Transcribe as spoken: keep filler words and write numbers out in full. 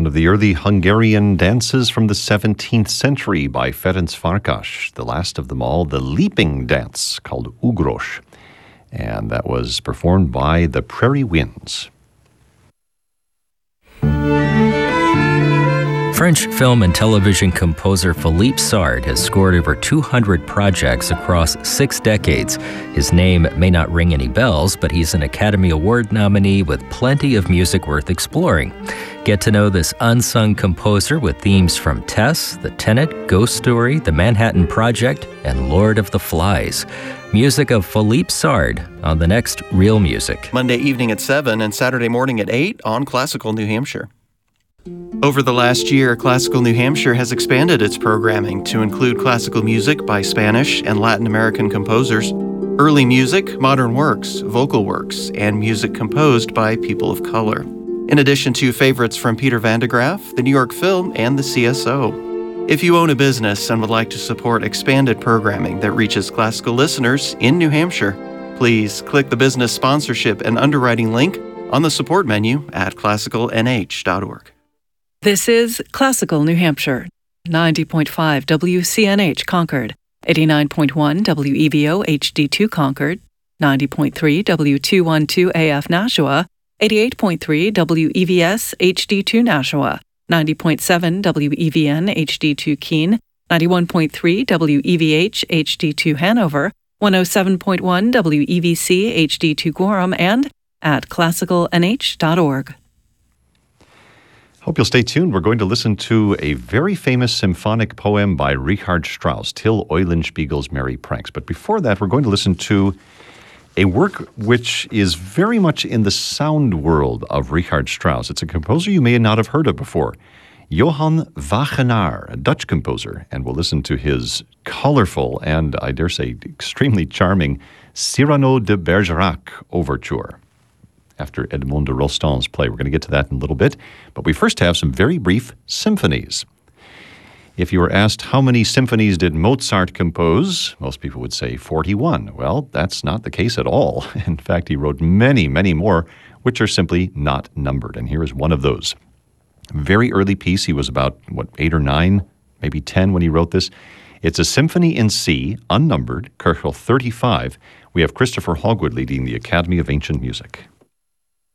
one of the early Hungarian dances from the seventeenth century by Ferenc Farkas, the last of them all, the leaping dance called Ugros. And that was performed by the Prairie Winds. French film and television composer Philippe Sard has scored over two hundred projects across six decades. His name may not ring any bells, but he's an Academy Award nominee with plenty of music worth exploring. Get to know this unsung composer with themes from Tess, The Tenant, Ghost Story, The Manhattan Project, and Lord of the Flies. Music of Philippe Sard on the next Real Music. Monday evening at seven and Saturday morning at eight on Classical New Hampshire. Over the last year, Classical New Hampshire has expanded its programming to include classical music by Spanish and Latin American composers, early music, modern works, vocal works, and music composed by people of color. In addition to favorites from Peter Van de Graaff, the New York Film, and the C S O. If you own a business and would like to support expanded programming that reaches classical listeners in New Hampshire, please click the business sponsorship and underwriting link on the support menu at classical n h dot org. This is Classical New Hampshire, ninety point five W C N H Concord, eighty-nine point one W E V O H D two Concord, ninety point three W two twelve A F Nashua, eighty-eight point three W E V S H D two Nashua, ninety point seven W E V N H D two Keene, ninety-one point three W E V H H D two Hanover, one oh seven point one W E V C H D two Gorham, and at classical n h dot org. Hope you'll stay tuned. We're going to listen to a very famous symphonic poem by Richard Strauss, Till Eulenspiegel's Merry Pranks. But before that, we're going to listen to a work which is very much in the sound world of Richard Strauss. It's a composer you may not have heard of before, Johann Wagenaar, a Dutch composer. And we'll listen to his colorful and, I dare say, extremely charming Cyrano de Bergerac overture after Edmond de Rostand's play. We're going to get to that in a little bit, but we first have some very brief symphonies. If you were asked how many symphonies did Mozart compose, most people would say forty-one. Well, that's not the case at all. In fact, he wrote many, many more, which are simply not numbered, and here is one of those. Very early piece. He was about, what, eight or nine, maybe ten when he wrote this. It's a symphony in C, unnumbered, Köchel thirty-five. We have Christopher Hogwood leading the Academy of Ancient Music.